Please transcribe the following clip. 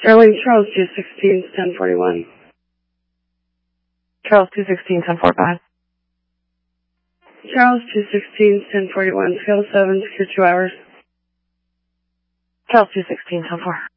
Sterling Charles 216, 1041. Charles 216, 1045. Charles 216, 1041. Scale 7, secure 2 hours. Charles 216, 10-4.